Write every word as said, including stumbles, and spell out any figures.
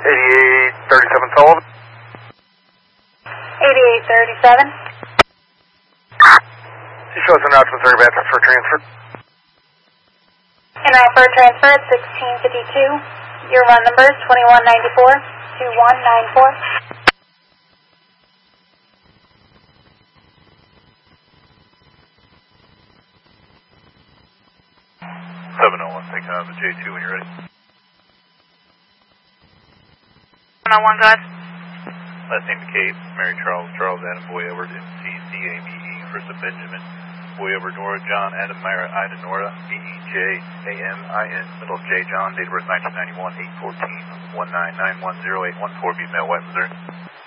eighty-eight thirty-seven Sullivan. eighty-eight thirty-seven. You show us announcements or advances for transfer. And now for transfer at sixteen fifty-two. Your run number is twenty-one ninety-four, twenty-one ninety-four. seven oh one, taking out the J two when you're ready. one oh one, go ahead. Last name McCabe, Mary Charles, Charles Adam, boy over to C C A B E, first of Benjamin, boy over Nora, John, Adam, Myra, Ida, Nora, B E J, A M, I N, middle J, John, date of birth nineteen ninety-one, eight fourteen, one nine nine one zero eight one four, be male, white, Missouri.